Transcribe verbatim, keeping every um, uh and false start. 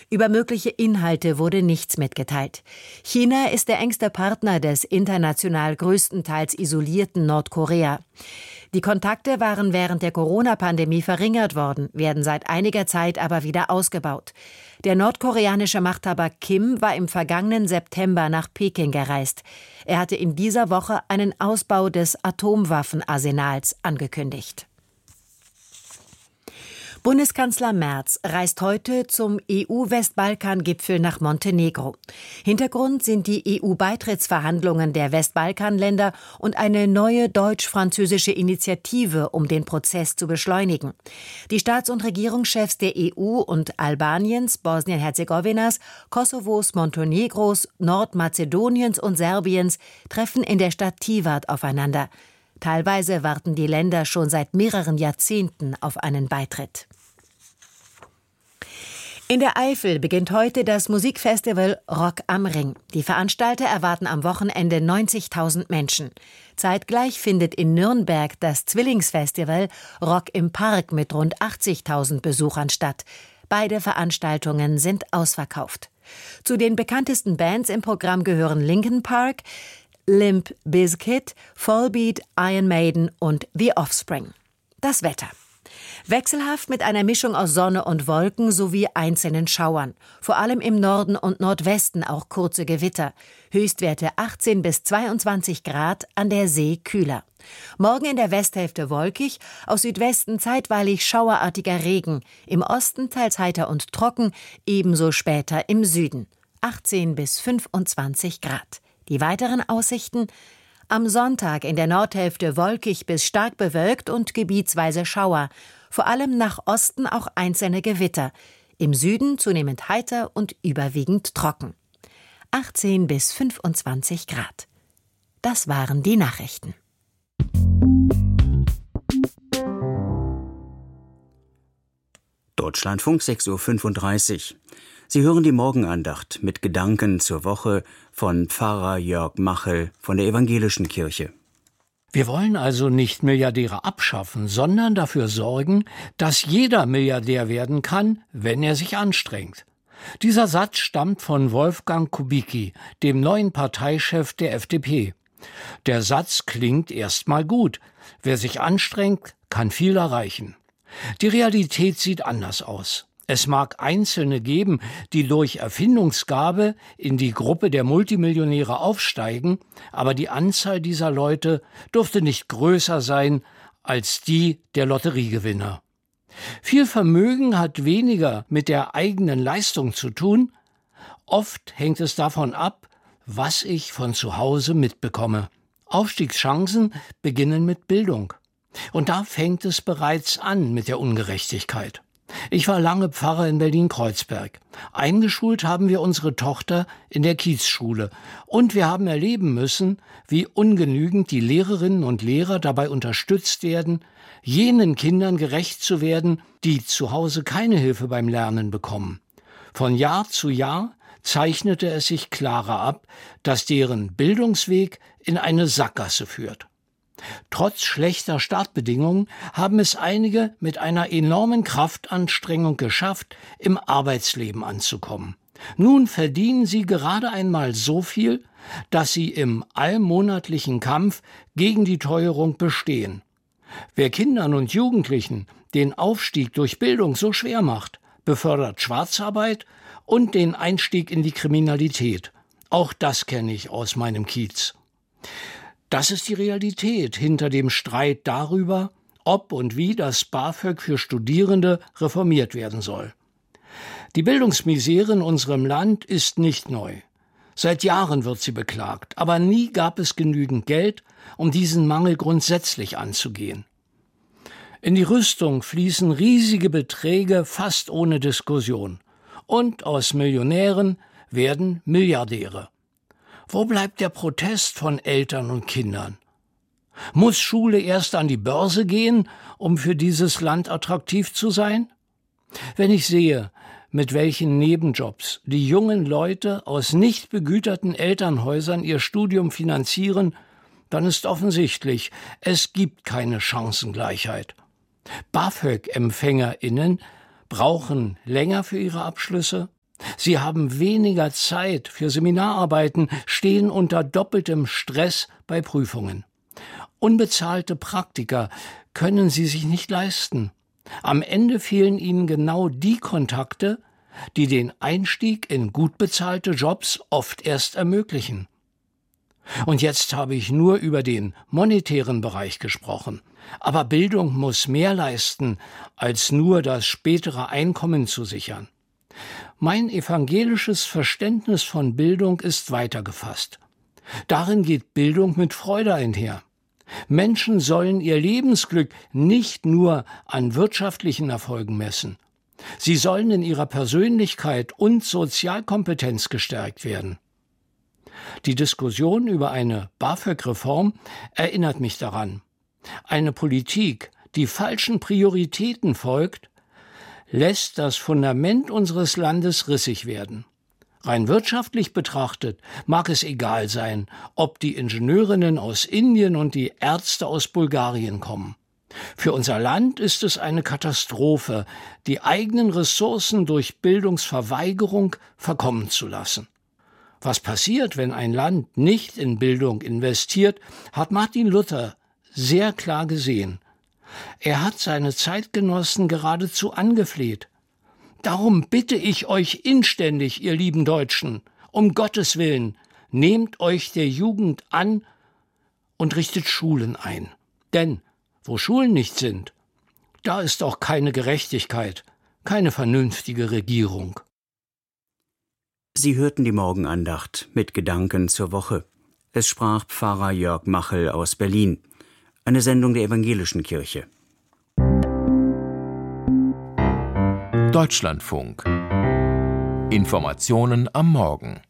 Über mögliche Inhalte wurde nichts mitgeteilt. China ist der engste Partner des international größtenteils isolierten Nordkorea. Die Kontakte waren während der Corona-Pandemie verringert worden, werden seit einiger Zeit aber wieder ausgebaut. Der nordkoreanische Machthaber Kim war im vergangenen September nach Peking gereist. Er hatte in dieser Woche einen Ausbau des Atomwaffenarsenals angekündigt. Bundeskanzler Merz reist heute zum E U-Westbalkan-Gipfel nach Montenegro. Hintergrund sind die E U-Beitrittsverhandlungen der Westbalkanländer und eine neue deutsch-französische Initiative, um den Prozess zu beschleunigen. Die Staats- und Regierungschefs der E U und Albaniens, Bosnien-Herzegowinas, Kosovos, Montenegros, Nordmazedoniens und Serbiens treffen in der Stadt Tivat aufeinander. Teilweise warten die Länder schon seit mehreren Jahrzehnten auf einen Beitritt. In der Eifel beginnt heute das Musikfestival Rock am Ring. Die Veranstalter erwarten am Wochenende neunzigtausend Menschen. Zeitgleich findet in Nürnberg das Zwillingsfestival Rock im Park mit rund achtzigtausend Besuchern statt. Beide Veranstaltungen sind ausverkauft. Zu den bekanntesten Bands im Programm gehören Linkin Park, Limp Bizkit, Volbeat, Iron Maiden und The Offspring. Das Wetter. Wechselhaft mit einer Mischung aus Sonne und Wolken sowie einzelnen Schauern. Vor allem im Norden und Nordwesten auch kurze Gewitter. Höchstwerte achtzehn bis zweiundzwanzig Grad, an der See kühler. Morgen in der Westhälfte wolkig, aus Südwesten zeitweilig schauerartiger Regen. Im Osten teils heiter und trocken, ebenso später im Süden. achtzehn bis fünfundzwanzig Grad. Die weiteren Aussichten: am Sonntag in der Nordhälfte wolkig bis stark bewölkt und gebietsweise Schauer. Vor allem nach Osten auch einzelne Gewitter. Im Süden zunehmend heiter und überwiegend trocken. achtzehn bis fünfundzwanzig Grad. Das waren die Nachrichten. Deutschlandfunk sechs Uhr fünfunddreißig. Sie hören die Morgenandacht mit Gedanken zur Woche von Pfarrer Jörg Machel von der Evangelischen Kirche. Wir wollen also nicht Milliardäre abschaffen, sondern dafür sorgen, dass jeder Milliardär werden kann, wenn er sich anstrengt. Dieser Satz stammt von Wolfgang Kubicki, dem neuen Parteichef der F D P. Der Satz klingt erstmal gut. Wer sich anstrengt, kann viel erreichen. Die Realität sieht anders aus. Es mag Einzelne geben, die durch Erfindungsgabe in die Gruppe der Multimillionäre aufsteigen, aber die Anzahl dieser Leute dürfte nicht größer sein als die der Lotteriegewinner. Viel Vermögen hat weniger mit der eigenen Leistung zu tun. Oft hängt es davon ab, was ich von zu Hause mitbekomme. Aufstiegschancen beginnen mit Bildung. Und da fängt es bereits an mit der Ungerechtigkeit. Ich war lange Pfarrer in Berlin-Kreuzberg. Eingeschult haben wir unsere Tochter in der Kiezschule. Und wir haben erleben müssen, wie ungenügend die Lehrerinnen und Lehrer dabei unterstützt werden, jenen Kindern gerecht zu werden, die zu Hause keine Hilfe beim Lernen bekommen. Von Jahr zu Jahr zeichnete es sich klarer ab, dass deren Bildungsweg in eine Sackgasse führt. Trotz schlechter Startbedingungen haben es einige mit einer enormen Kraftanstrengung geschafft, im Arbeitsleben anzukommen. Nun verdienen sie gerade einmal so viel, dass sie im allmonatlichen Kampf gegen die Teuerung bestehen. Wer Kindern und Jugendlichen den Aufstieg durch Bildung so schwer macht, befördert Schwarzarbeit und den Einstieg in die Kriminalität. Auch das kenne ich aus meinem Kiez. Das ist die Realität hinter dem Streit darüber, ob und wie das BAföG für Studierende reformiert werden soll. Die Bildungsmisere in unserem Land ist nicht neu. Seit Jahren wird sie beklagt, aber nie gab es genügend Geld, um diesen Mangel grundsätzlich anzugehen. In die Rüstung fließen riesige Beträge fast ohne Diskussion. Und aus Millionären werden Milliardäre. Wo bleibt der Protest von Eltern und Kindern? Muss Schule erst an die Börse gehen, um für dieses Land attraktiv zu sein? Wenn ich sehe, mit welchen Nebenjobs die jungen Leute aus nicht begüterten Elternhäusern ihr Studium finanzieren, dann ist offensichtlich, es gibt keine Chancengleichheit. BAföG-EmpfängerInnen brauchen länger für ihre Abschlüsse. Sie haben weniger Zeit für Seminararbeiten, stehen unter doppeltem Stress bei Prüfungen. Unbezahlte Praktika können sie sich nicht leisten. Am Ende fehlen ihnen genau die Kontakte, die den Einstieg in gut bezahlte Jobs oft erst ermöglichen. Und jetzt habe ich nur über den monetären Bereich gesprochen. Aber Bildung muss mehr leisten, als nur das spätere Einkommen zu sichern. Mein evangelisches Verständnis von Bildung ist weitergefasst. Darin geht Bildung mit Freude einher. Menschen sollen ihr Lebensglück nicht nur an wirtschaftlichen Erfolgen messen. Sie sollen in ihrer Persönlichkeit und Sozialkompetenz gestärkt werden. Die Diskussion über eine BAföG-Reform erinnert mich daran. Eine Politik, die falschen Prioritäten folgt, lässt das Fundament unseres Landes rissig werden. Rein wirtschaftlich betrachtet mag es egal sein, ob die Ingenieurinnen aus Indien und die Ärzte aus Bulgarien kommen. Für unser Land ist es eine Katastrophe, die eigenen Ressourcen durch Bildungsverweigerung verkommen zu lassen. Was passiert, wenn ein Land nicht in Bildung investiert, hat Martin Luther sehr klar gesehen. Er hat seine Zeitgenossen geradezu angefleht. Darum bitte ich euch inständig, ihr lieben Deutschen, um Gottes Willen, nehmt euch der Jugend an und richtet Schulen ein. Denn wo Schulen nicht sind, da ist auch keine Gerechtigkeit, keine vernünftige Regierung. Sie hörten die Morgenandacht mit Gedanken zur Woche. Es sprach Pfarrer Jörg Machel aus Berlin. Eine Sendung der Evangelischen Kirche. Deutschlandfunk. Informationen am Morgen.